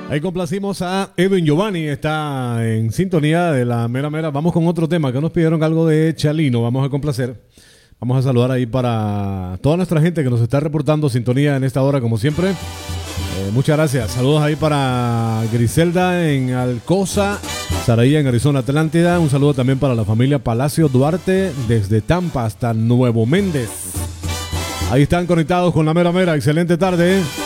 Ahí complacimos a Edwin Giovanni, está en sintonía de la mera mera. Vamos con otro tema que nos pidieron, algo de Chalino, vamos a complacer. Vamos a saludar ahí para toda nuestra gente que nos está reportando sintonía en esta hora, como siempre. Muchas gracias. Saludos ahí para Griselda en Alcosa, Saraía en Arizona, Atlántida. Un saludo también para la familia Palacio Duarte desde Tampa hasta Nuevo Méndez. Ahí están conectados con la mera mera. Excelente tarde.